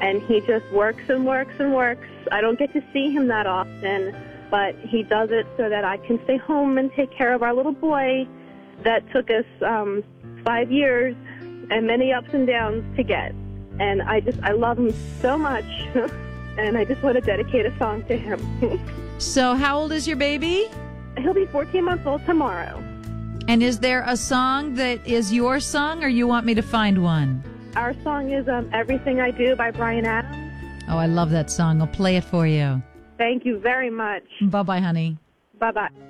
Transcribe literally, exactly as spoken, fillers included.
and he just works and works and works. I don't get to see him that often, but he does it so that I can stay home and take care of our little boy that took us um, five years and many ups and downs to get. And I just, I love him so much, and I just want to dedicate a song to him. So how old is your baby? He'll be fourteen months old tomorrow. And is there a song that is your song, or you want me to find one? Our song is um, Everything I Do by Bryan Adams. Oh, I love that song. I'll play it for you. Thank you very much. Bye-bye, honey. Bye-bye.